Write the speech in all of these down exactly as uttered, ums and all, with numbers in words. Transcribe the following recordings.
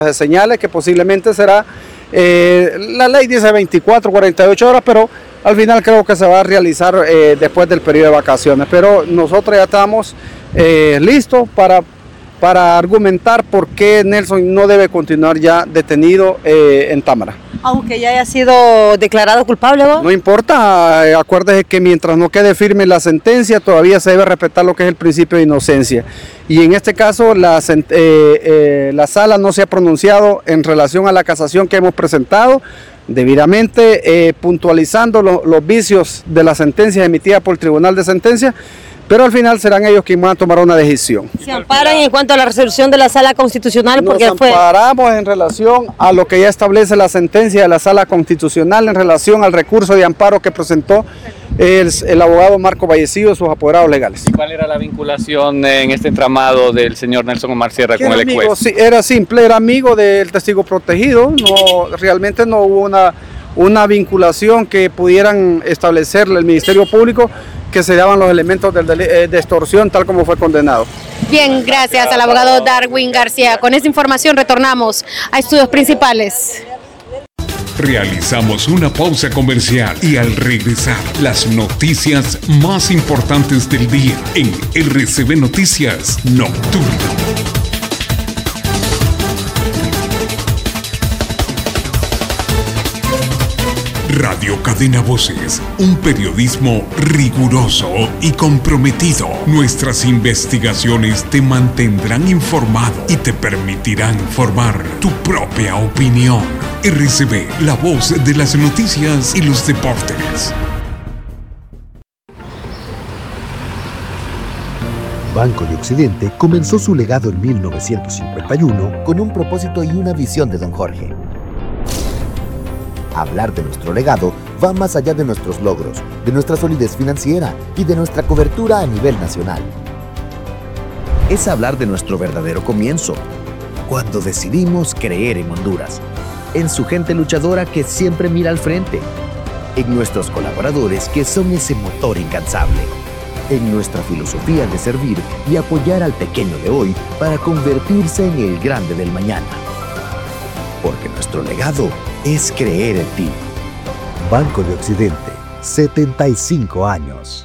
Se señala que posiblemente será, eh, la ley dice veinticuatro, cuarenta y ocho horas, pero al final creo que se va a realizar eh, después del periodo de vacaciones. Pero nosotros ya estamos eh, listos para, para argumentar por qué Nelson no debe continuar ya detenido eh, en Támara. Aunque ya haya sido declarado culpable, ¿no? No importa, eh, acuérdese que mientras no quede firme la sentencia, todavía se debe respetar lo que es el principio de inocencia. Y en este caso, la, eh, eh, la sala no se ha pronunciado en relación a la casación que hemos presentado, debidamente eh, puntualizando lo, los vicios de la sentencia emitida por el Tribunal de Sentencia, pero al final serán ellos quienes van a tomar una decisión. ¿Se amparan en cuanto a la resolución de la Sala Constitucional? Porque Nos amparamos fue... en relación a lo que ya establece la sentencia de la Sala Constitucional en relación al recurso de amparo que presentó el, el abogado Marco Vallecillo y sus apoderados legales. ¿Y cuál era la vinculación en este entramado del señor Nelson Omar Sierra con el amigo, juez? Sí, era simple, era amigo del testigo protegido, no, realmente no hubo una, una vinculación que pudieran establecerle el Ministerio Público, que se daban los elementos de, de, de extorsión tal como fue condenado. Bien, gracias al abogado Darwin García. Con esta información retornamos a Estudios Principales. Realizamos una pausa comercial y al regresar, las noticias más importantes del día en R C B Noticias Nocturno. Radio Cadena Voces, un periodismo riguroso y comprometido. Nuestras investigaciones te mantendrán informado y te permitirán formar tu propia opinión. R C B, la voz de las noticias y los deportes. Banco de Occidente comenzó su legado en mil novecientos cincuenta y uno con un propósito y una visión de don Jorge. Hablar de nuestro legado va más allá de nuestros logros, de nuestra solidez financiera y de nuestra cobertura a nivel nacional. Es hablar de nuestro verdadero comienzo, cuando decidimos creer en Honduras, en su gente luchadora que siempre mira al frente, en nuestros colaboradores que son ese motor incansable, en nuestra filosofía de servir y apoyar al pequeño de hoy para convertirse en el grande del mañana. Porque nuestro legado es creer en ti. Banco de Occidente, setenta y cinco años.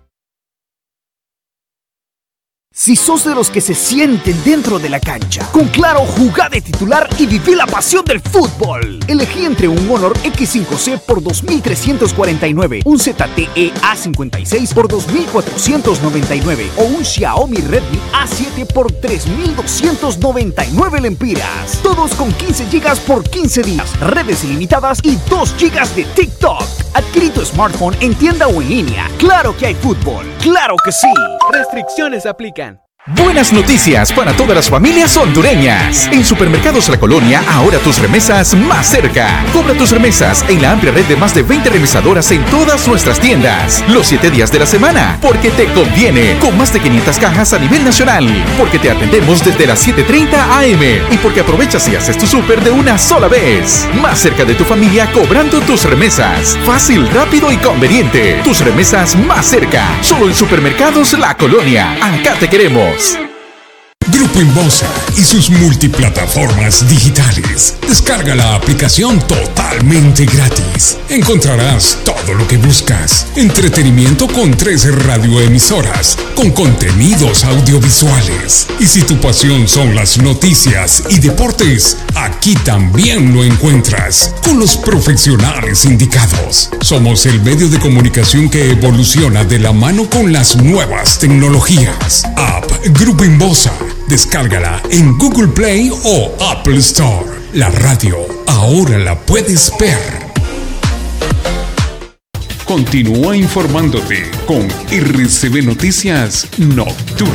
Si sos de los que se sienten dentro de la cancha, con Claro jugá de titular y viví la pasión del fútbol. Elegí entre un Honor equis cinco ce por dos mil trescientos cuarenta y nueve, un Z T E A cincuenta y seis por dos mil cuatrocientos noventa y nueve o un Xiaomi Redmi A siete por tres mil doscientos noventa y nueve lempiras. Todos con quince gigas por quince días, redes ilimitadas y dos gigas de TikTok. Adquirí tu smartphone en tienda o en línea. ¡Claro que hay fútbol! ¡Claro que sí! Restricciones aplican. Buenas noticias para todas las familias hondureñas. En Supermercados La Colonia, ahora tus remesas más cerca. Cobra tus remesas en la amplia red de más de veinte remesadoras en todas nuestras tiendas. Los siete días de la semana, porque te conviene. Con más de quinientas cajas a nivel nacional. Porque te atendemos desde las siete treinta a eme. Y porque aprovechas y haces tu súper de una sola vez. Más cerca de tu familia cobrando tus remesas. Fácil, rápido y conveniente. Tus remesas más cerca. Solo en Supermercados La Colonia. Acá te queremos. Grupo Inbosa y sus multiplataformas digitales. Descarga la aplicación totalmente gratis. Encontrarás todo lo que buscas. Entretenimiento con trece radioemisoras, con contenidos audiovisuales. Y si tu pasión son las noticias y deportes, aquí también lo encuentras, con los profesionales indicados. Somos el medio de comunicación que evoluciona de la mano con las nuevas tecnologías. App Grupo Inbosa. Descárgala en Google Play o Apple Store. La radio ahora la puedes ver. Continúa informándote con R C B Noticias Nocturno.